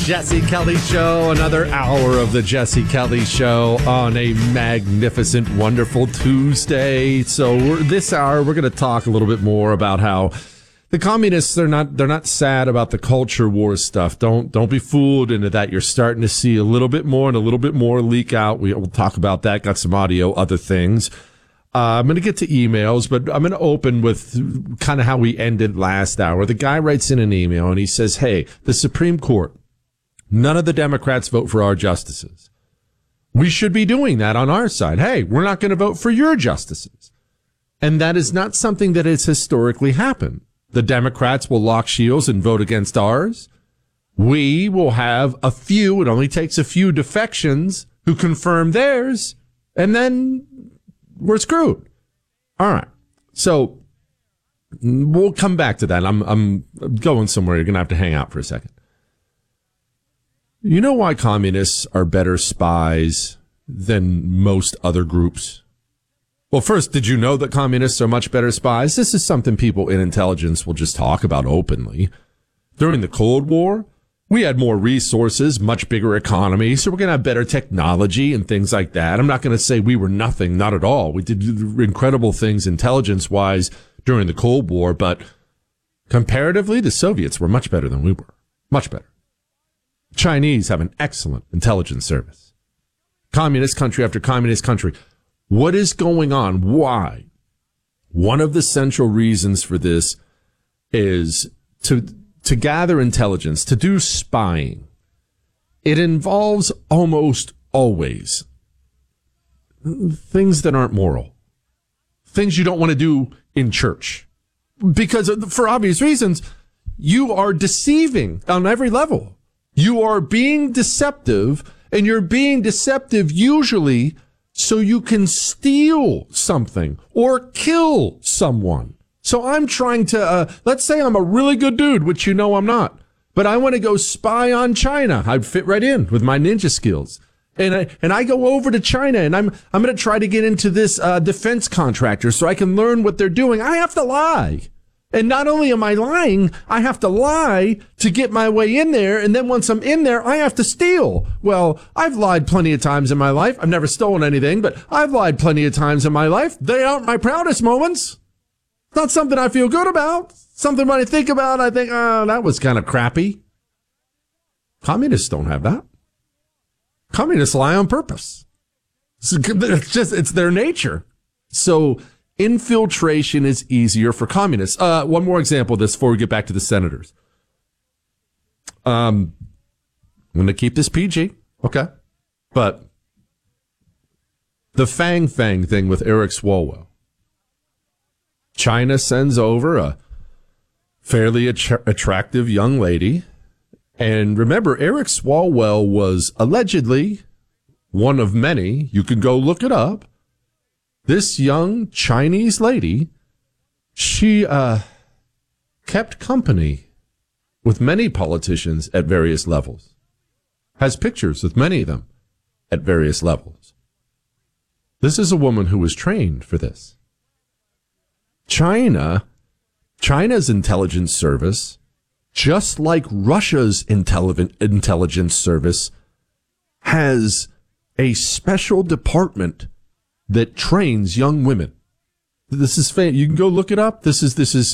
Jesse Kelly Show, another hour of the Jesse Kelly Show on a magnificent, wonderful Tuesday. So this hour, we're going to talk a little bit more about how the communists, they're not sad about the culture war stuff. Don't be fooled into that. You're starting to see a little bit more and a little bit more leak out. We'll talk about that. Got some audio, other things. I'm going to get to emails, but I'm going to open with kind of how we ended last hour. The guy writes in an email and he says, hey, the Supreme Court, none of the Democrats vote for our justices. We should be doing that on our side. Hey, we're not going to vote for your justices. And that is not something that has historically happened. The Democrats will lock shields and vote against ours. We will have a few, it only takes a few defections who confirm theirs, and then we're screwed. All right. So we'll come back to that. I'm going somewhere. You're going to have to hang out for a second. You know why communists are better spies than most other groups? Well, first, did you know that communists are much better spies? This is something people in intelligence will just talk about openly. During the Cold War, we had more resources, much bigger economy, so we're going to have better technology and things like that. I'm not going to say we were nothing, not at all. We did incredible things intelligence-wise during the Cold War, but comparatively, the Soviets were much better than we were. Much better. Chinese have an excellent intelligence service. Communist country after communist country. What is going on? Why? One of the central reasons for this is to gather intelligence, to do spying. It involves almost always things that aren't moral, things you don't want to do in church, because for obvious reasons, you are deceiving on every level. You are being deceptive, and you're being deceptive usually so you can steal something or kill someone. So I'm trying to, let's say I'm a really good dude, which you know I'm not, but I want to go spy on China. I'd fit right in with my ninja skills. And I go over to China and I'm going to try to get into this defense contractor so I can learn what they're doing. I have to lie. And not only am I lying, I have to lie to get my way in there. And then once I'm in there, I have to steal. Well, I've lied plenty of times in my life. I've never stolen anything, but I've lied plenty of times in my life. They aren't my proudest moments. It's not something I feel good about. Something when I think about, I think, oh, that was kind of crappy. Communists don't have that. Communists lie on purpose. It's their nature. So infiltration is easier for communists. One more example of this before we get back to the senators. I'm going to keep this PG. Okay. But the Fang thing with Eric Swalwell. China sends over a fairly attractive young lady. And remember, Eric Swalwell was allegedly one of many. You can go look it up. This young Chinese lady, she kept company with many politicians at various levels, has pictures with many of them at various levels. This is a woman who was trained for this. China's intelligence service, just like Russia's intelligence service, has a special department that trains young women. This is you can go look it up. This is